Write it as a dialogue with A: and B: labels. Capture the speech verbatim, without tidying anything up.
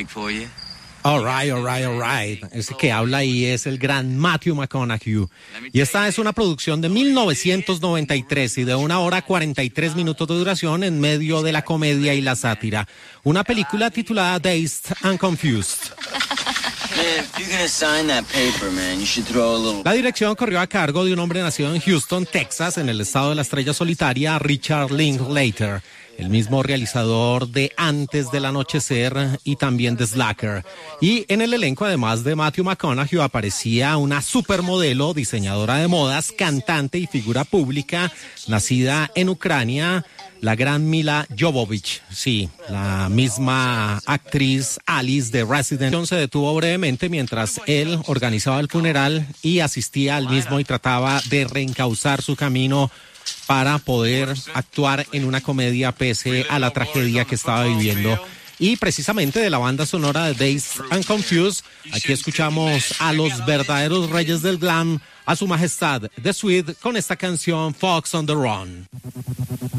A: for you.
B: All right, all right, all right. Ese que habla ahí es el gran Matthew McConaughey. Y esta es una producción de mil novecientos noventa y tres y de una hora cuarenta y tres minutos de duración en medio de la comedia y la sátira. Una película titulada Dazed and Confused. La dirección corrió a cargo de un hombre nacido en Houston, Texas, en el estado de la estrella solitaria, Richard Linklater, el mismo realizador de Antes del Anochecer y también de Slacker. Y en el elenco, además de Matthew McConaughey, aparecía una supermodelo, diseñadora de modas, cantante y figura pública, nacida en Ucrania, la gran Mila Jovovich. Sí, la misma actriz Alice de Resident Evil se detuvo brevemente mientras él organizaba el funeral y asistía al mismo y trataba de reencauzar su camino para poder actuar en una comedia pese a la tragedia que estaba viviendo. Y precisamente de la banda sonora de Dazed and Confused, aquí escuchamos a los verdaderos reyes del glam, a su majestad The Sweet, con esta canción Fox on the Run.